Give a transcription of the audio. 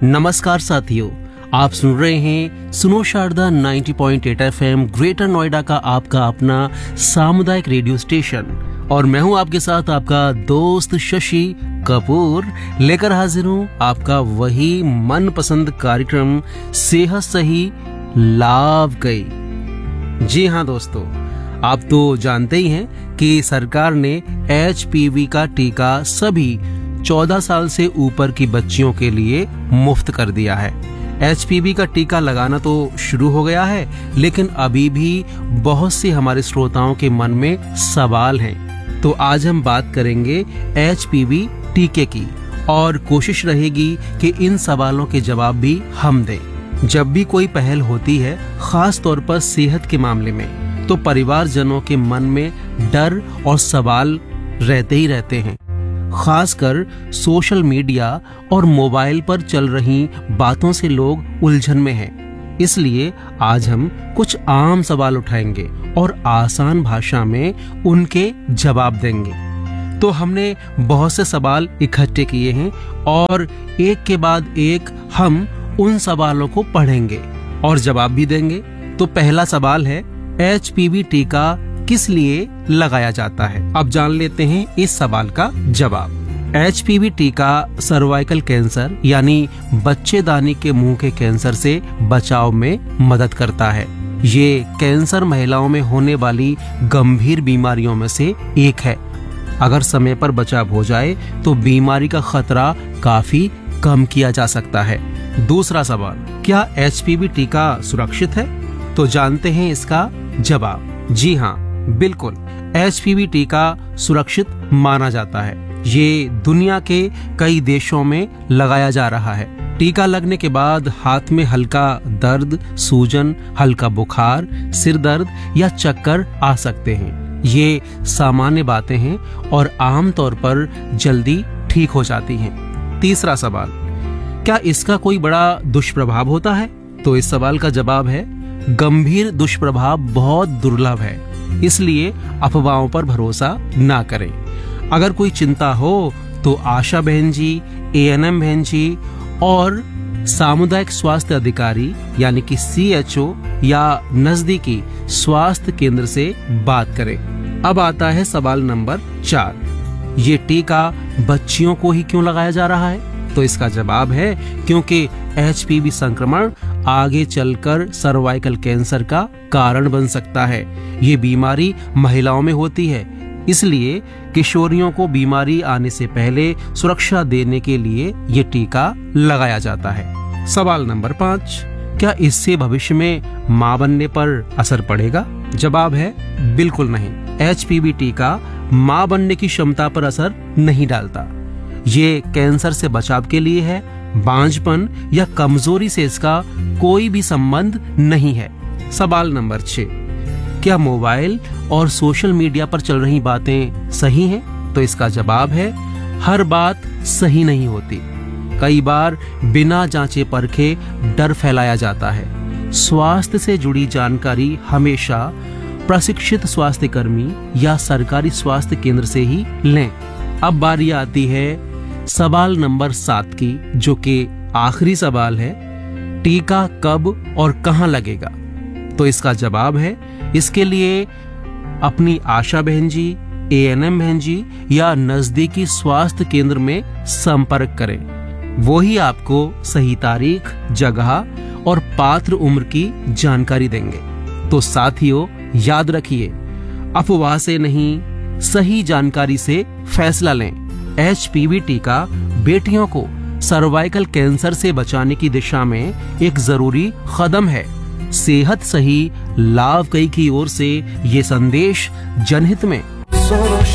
नमस्कार साथियों, आप सुन रहे हैं सुनो शारदा 90.8 एफएम ग्रेटर नोएडा का आपका अपना सामुदायिक रेडियो स्टेशन। और मैं हूं आपके साथ आपका दोस्त शशि कपूर, लेकर हाजिर हूं आपका वही मनपसंद कार्यक्रम सेहत सही लाभ गई। जी हां दोस्तों, आप तो जानते ही हैं कि सरकार ने HPV का टीका सभी 14 साल से ऊपर की बच्चियों के लिए मुफ्त कर दिया है। HPV का टीका लगाना तो शुरू हो गया है, लेकिन अभी भी बहुत से हमारे श्रोताओं के मन में सवाल हैं। तो आज हम बात करेंगे HPV टीके की और कोशिश रहेगी कि इन सवालों के जवाब भी हम दें। जब भी कोई पहल होती है, खास तौर पर सेहत के मामले में, तो परिवारजनों के मन में डर और सवाल रहते ही रहते हैं। खासकर सोशल मीडिया और मोबाइल पर चल रही बातों से लोग उलझन में हैं। इसलिए आज हम कुछ आम सवाल उठाएंगे और आसान भाषा में उनके जवाब देंगे। तो हमने बहुत से सवाल इकट्ठे किए हैं और एक के बाद एक हम उन सवालों को पढ़ेंगे और जवाब भी देंगे। तो पहला सवाल है, HPV टीका किस लिए लगाया जाता है? अब जान लेते हैं इस सवाल का जवाब। HPV टीका सर्वाइकल कैंसर यानी बच्चेदानी के मुंह के कैंसर से बचाव में मदद करता है। ये कैंसर महिलाओं में होने वाली गंभीर बीमारियों में से एक है। अगर समय पर बचाव हो जाए तो बीमारी का खतरा काफी कम किया जा सकता है। दूसरा सवाल, क्या HPV टीका सुरक्षित है? तो जानते हैं इसका जवाब। जी हाँ, बिल्कुल, HPV टीका सुरक्षित माना जाता है। ये दुनिया के कई देशों में लगाया जा रहा है। टीका लगने के बाद हाथ में हल्का दर्द, सूजन, हल्का बुखार, सिर दर्द या चक्कर आ सकते हैं। ये सामान्य बातें हैं और आमतौर पर जल्दी ठीक हो जाती हैं। तीसरा सवाल, क्या इसका कोई बड़ा दुष्प्रभाव होता है? तो इस सवाल का जवाब है, गंभीर दुष्प्रभाव बहुत दुर्लभ है, इसलिए अफवाहों पर भरोसा ना करें। अगर कोई चिंता हो तो आशा बहन जी, ANM बहन जी और सामुदायिक स्वास्थ्य अधिकारी यानी कि CHO या नजदीकी स्वास्थ्य केंद्र से बात करें। अब आता है सवाल नंबर 4, ये टीका बच्चियों को ही क्यों लगाया जा रहा है? तो इसका जवाब है, क्योंकि HPV संक्रमण आगे चलकर सर्वाइकल कैंसर का कारण बन सकता है। ये बीमारी महिलाओं में होती है, इसलिए किशोरियों को बीमारी आने से पहले सुरक्षा देने के लिए ये टीका लगाया जाता है। सवाल नंबर 5, क्या इससे भविष्य में मां बनने पर असर पड़ेगा? जवाब है, बिल्कुल नहीं। HPV टीका मां बनने की क्षमता पर असर नहीं डालता। ये कैंसर से बचाव के लिए है। बांझपन या कमजोरी से इसका कोई भी संबंध नहीं है। सवाल नंबर 6, क्या मोबाइल और सोशल मीडिया पर चल रही बातें सही हैं? तो इसका जवाब है, हर बात सही नहीं होती। कई बार बिना जांचे परखे डर फैलाया जाता है। स्वास्थ्य से जुड़ी जानकारी हमेशा प्रशिक्षित स्वास्थ्य कर्मी या सरकारी स्वास्थ्य केंद्र से ही लें। अब बारी आती है सवाल नंबर 7 की, जो कि आखिरी सवाल है, टीका कब और कहां लगेगा? तो इसका जवाब है, इसके लिए अपनी आशा बहन जी, ANM बहन जी या नजदीकी स्वास्थ्य केंद्र में संपर्क करें। वो ही आपको सही तारीख, जगह और पात्र उम्र की जानकारी देंगे। तो साथियों, याद रखिए, अफवाह से नहीं, सही जानकारी से फैसला लें। HPV टीका बेटियों को सर्वाइकल कैंसर से बचाने की दिशा में एक जरूरी कदम है। सेहत सही लाभ कई की ओर से ये संदेश जनहित में।